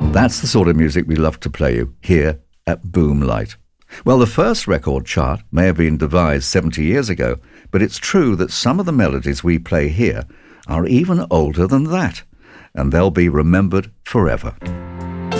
That's the sort of music we love to play you here at Boomlight. Well, the first record chart may have been devised 70 years ago, but it's true that some of the melodies we play here are even older than that, and they'll be remembered forever.